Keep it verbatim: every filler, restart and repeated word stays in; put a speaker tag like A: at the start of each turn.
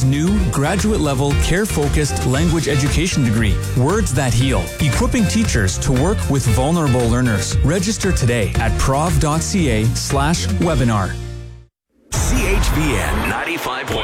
A: Canada's new graduate-level, care-focused language education degree, Words That Heal, equipping teachers to work with vulnerable learners. Register today at prov.ca slash webinar.
B: C H V N ninety-five point